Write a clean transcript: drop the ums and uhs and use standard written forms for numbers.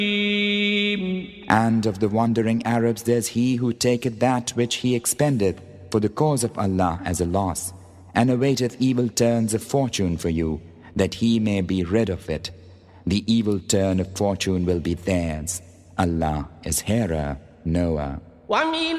And of the wandering Arabs there's he who taketh that which he expendeth for the cause of Allah as a loss, and awaiteth evil turns of fortune for you, that he may be rid of it. The evil turn of fortune will be theirs. Allah is hearer, knower. وَمِنَ